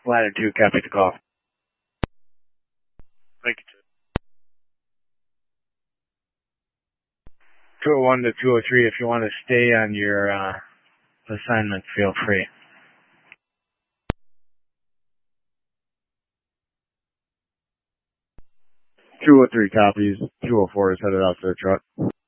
Latitude, copy the call. Thank you. 201 to 203, if you want to stay on your assignment, feel free. 203 copies. 204 is headed out to the truck.